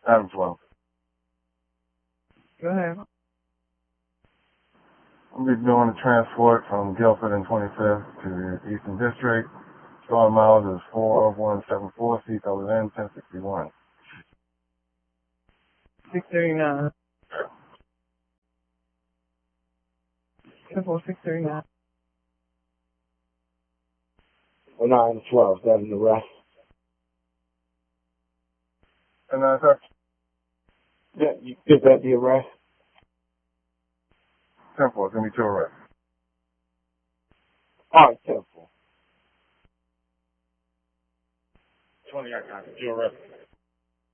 Adam 12. Go ahead. We'll be doing a transport from Guilford and 25th to the Eastern District. Starting miles is 4174, seatbelt is in, 1061. 639. 639. 912, is that an arrest? And sir? Yeah, is that the arrest? 10-4, it's going to be 2 arrests. Alright, 10-4. 20, I got it. 2 arrests.